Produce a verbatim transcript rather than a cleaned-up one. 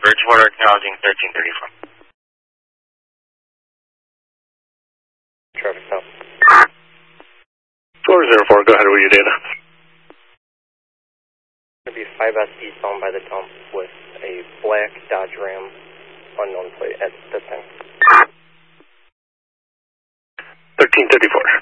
Bridgewater, acknowledging thirteen thirty-four. Traffic stop. four zero four, go ahead with your data. Going to be five S eastbound by the dump with a black Dodge Ram, unknown plate at this time. thirteen thirty-four.